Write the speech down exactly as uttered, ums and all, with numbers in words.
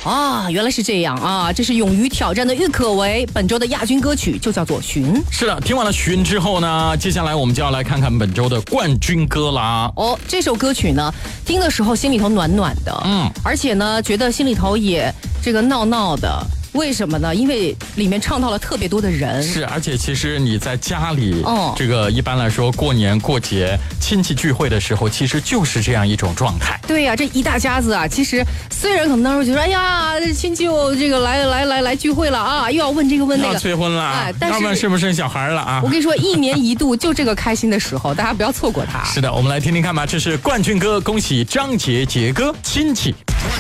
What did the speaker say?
啊，原来是这样啊！这是勇于挑战的郁可唯，本周的亚军歌曲就叫做《寻》。 是的，听完了《寻》之后呢，接下来我们就要来看看本周的冠军歌啦。 哦，这首歌曲呢，听的时候心里头暖暖的，嗯，而且呢，觉得心里头也这个闹闹的。为什么呢？因为里面唱到了特别多的人。 是，而且其实你在家里， 哦， 这个一般来说过年过节亲戚聚会的时候，其实就是这样一种状态。 对呀、啊，这一大家子啊，其实虽然可能当时觉得，哎呀，亲戚又这个来来来来聚会了啊，又要问这个问那个， 要催婚了，哎， 但是要问生不生小孩了啊？ 我跟你说，一年一度就这个开心的时候，大家不要错过它。 是的，我们来听听看吧，这是冠军歌，恭喜张杰杰哥亲戚。